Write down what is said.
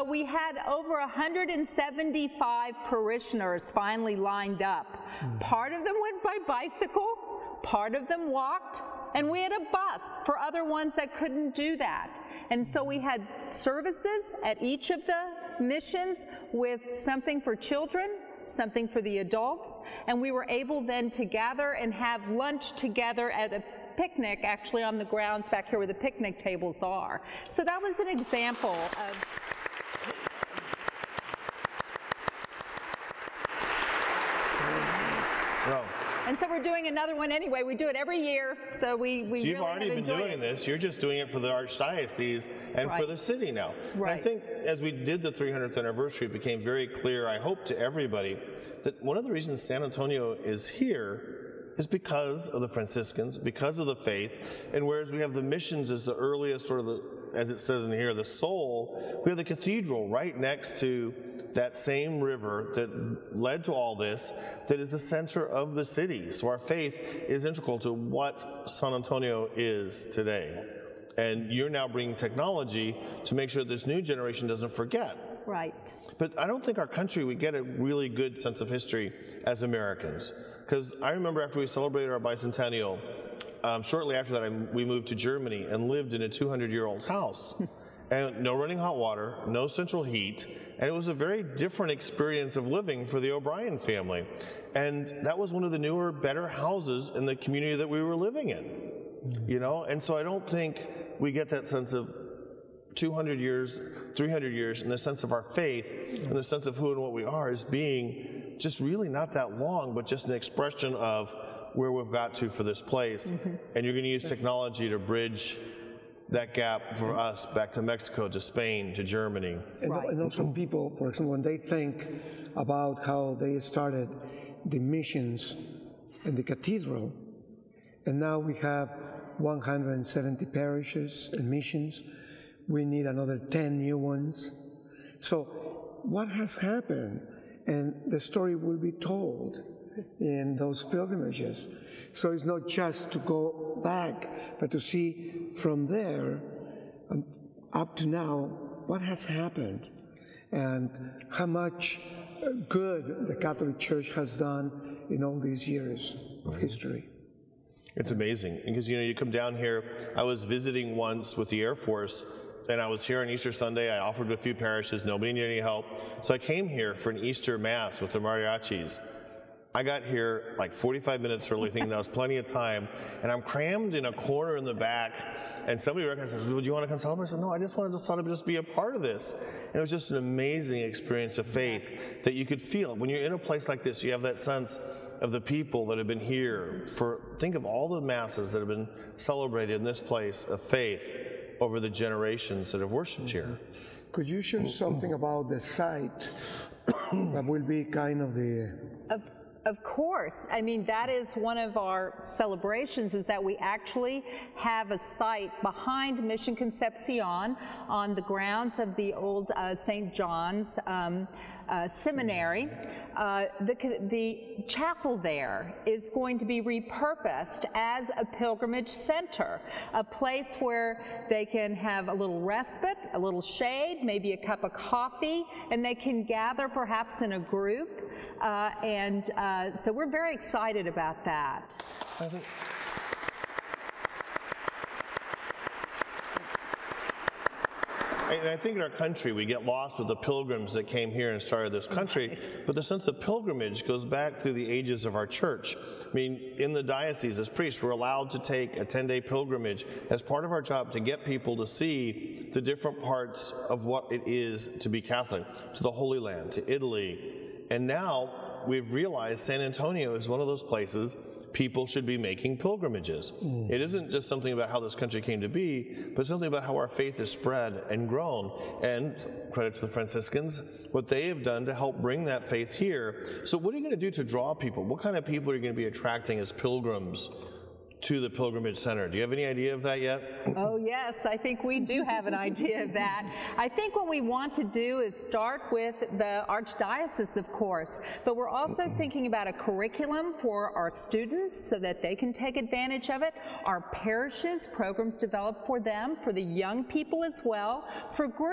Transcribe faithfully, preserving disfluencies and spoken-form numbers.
we had over one hundred seventy-five parishioners finally lined up. Mm. Part of them went by bicycle, part of them walked, and we had a bus for other ones that couldn't do that. And so we had services at each of the missions with something for children, something for the adults, and we were able then to gather and have lunch together at a picnic, actually on the grounds back here where the picnic tables are. So that was an example of Well, and so we're doing another one anyway. We do it every year, so we, we so you've really already have been doing it. this. You're just doing it for the Archdiocese and Right. for the city now. Right. And I think as we did the three hundredth anniversary, it became very clear, I hope, to everybody, that one of the reasons San Antonio is here is because of the Franciscans, because of the faith, and whereas we have the missions as the earliest, sort of the, as it says in here, the soul, we have the cathedral right next to that same river that led to all this, that is the center of the city. So our faith is integral to what San Antonio is today. And you're now bringing technology to make sure this new generation doesn't forget. Right. But I don't think our country, we get a really good sense of history as Americans. Because I remember after we celebrated our bicentennial, um, shortly after that I, we moved to Germany and lived in a two hundred year old house. And no running hot water, no central heat, and it was a very different experience of living for the O'Brien family. And that was one of the newer, better houses in the community that we were living in. Mm-hmm. You know, and so I don't think we get that sense of two hundred years, three hundred years, in the sense of our faith, in the sense of who and what we are, as being just really not that long, but just an expression of where we've got to for this place. Mm-hmm. And you're going to use technology to bridge that gap for us back to Mexico, to Spain, to Germany. And, right. and also people, for example, when they think about how they started the missions in the cathedral, and now we have one hundred seventy parishes and missions, we need another ten new ones. So what has happened? And the story will be told in those pilgrimages. So it's not just to go back, but to see from there um, up to now what has happened and how much good the Catholic Church has done in all these years of history. It's amazing, because you know, you come down here, I was visiting once with the Air Force, and I was here on Easter Sunday. I offered a few parishes, nobody needed any help. So I came here for an Easter Mass with the mariachis. I got here like forty-five minutes early, thinking there was plenty of time, and I'm crammed in a corner in the back, and somebody recognizes, would you want to come celebrate? I said, no, I just wanted to sort of just be a part of this. And it was just an amazing experience of faith that you could feel. When you're in a place like this, you have that sense of the people that have been here for, think of all the masses that have been celebrated in this place of faith over the generations that have worshiped here. Could you share something about the site that will be kind of the... Of, of course. I mean, that is one of our celebrations, is that we actually have a site behind Mission Concepcion on the grounds of the old uh, Saint John's um, uh, Seminary. Uh, the, the chapel there is going to be repurposed as a pilgrimage center, a place where they can have a little respite, a little shade, maybe a cup of coffee, and they can gather perhaps in a group. Uh, and uh, so we're very excited about that. I think And I think in our country, we get lost with the pilgrims that came here and started this country, right. But the sense of pilgrimage goes back through the ages of our church. I mean, in the diocese, as priests, we're allowed to take a ten day pilgrimage as part of our job to get people to see the different parts of what it is to be Catholic, to the Holy Land, to Italy. And now we've realized San Antonio is one of those places people should be making pilgrimages. Mm. It isn't just something about how this country came to be, but something about how our faith has spread and grown. And credit to the Franciscans, what they have done to help bring that faith here. So what are you going to do to draw people? What kind of people are you going to be attracting as pilgrims to the Pilgrimage Center? Do you have any idea of that yet? Oh yes, I think we do have an idea of that. I think what we want to do is start with the Archdiocese, of course, but we're also thinking about a curriculum for our students so that they can take advantage of it. Our parishes, programs developed for them, for the young people as well, for groups.